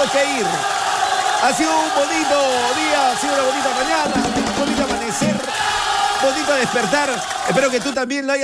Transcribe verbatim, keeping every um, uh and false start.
tenemos que ir. Ha sido un bonito día, ha sido una bonita mañana, un bonito amanecer, bonito despertar. Espero que tú también lo hayas